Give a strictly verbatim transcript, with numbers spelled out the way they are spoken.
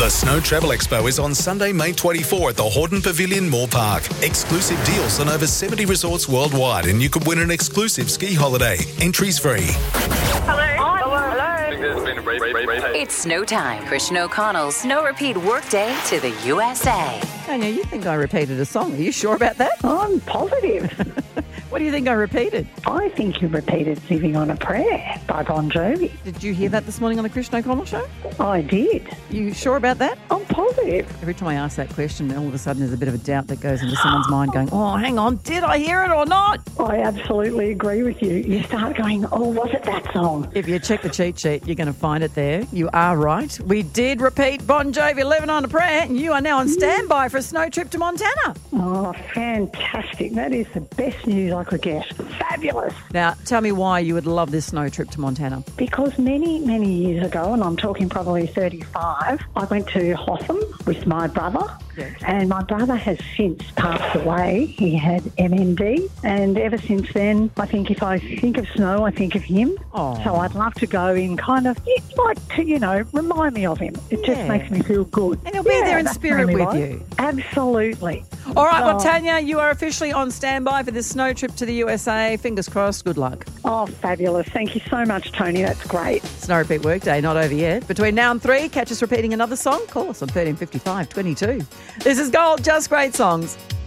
The Snow Travel Expo is on Sunday, May twenty-fourth at the Hordern Pavilion, Moore Park. Exclusive deals on over seventy resorts worldwide, and you could win an exclusive ski holiday. Entries free. Hello. Hello. Hello. It's snow time for Snow O'Connell's Snow Repeat Workday to the U S A. Tanya, you think I repeated a song. Are you sure about that? I'm positive. What do you think I repeated? I think you repeated Living on a Prayer by Bon Jovi. Did you hear that this morning on the Christian O'Connell show? I did. You sure about that? I'm positive. Every time I ask that question, all of a sudden there's a bit of a doubt that goes into someone's mind going, oh, hang on, did I hear it or not? I absolutely agree with you. You start going, oh, was it that song? If you check the cheat sheet, you're going to find it there. You are right. We did repeat Bon Jovi, Living on a Prayer, and you are now on standby for a snow trip to Montana. Oh, fantastic. That is the best news I could get. Fabulous. Now, tell me why you would love this snow trip to Montana. Because many, many years ago, and I'm talking probably thirty-five, I went to Hotham with my brother. Yes. And my brother has since passed away. He had M N D, and ever since then, I think if I think of snow, I think of him. Oh. So I'd love to go in kind of, it's like to, you know, remind me of him. It just Yeah. makes me feel good. And he'll be Yeah, there in that's spirit really with right. you. Absolutely. All right, well, Oh. Tanya, you are officially on standby for this snow trip to the U S A. Fingers crossed. Good luck. Oh, fabulous. Thank you so much, Tony. That's great. Snow Repeat Workday, not over yet. Between now and three, catch us repeating another song. Call us on thirteen fifty-five twenty-two. This is Gold, Just Great Songs.